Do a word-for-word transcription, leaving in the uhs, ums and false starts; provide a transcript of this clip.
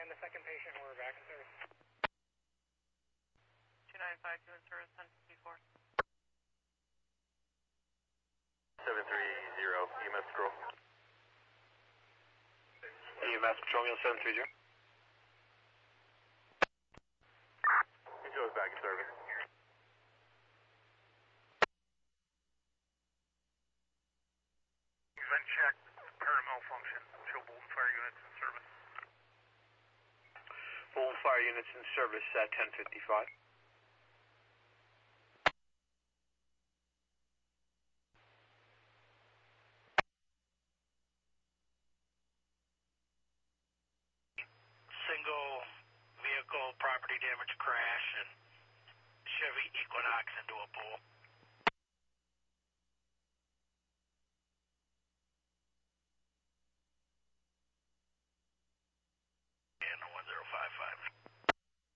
and the second patient, we're back in service. two nine five two in service, ten fifty-four. seven three zero, E M S control. E M S control, seven three zero. Joe's back in service. Vent check, apparent malfunction. Show Bolton Fire units in service. Bolton Fire units in service at ten fifty-five.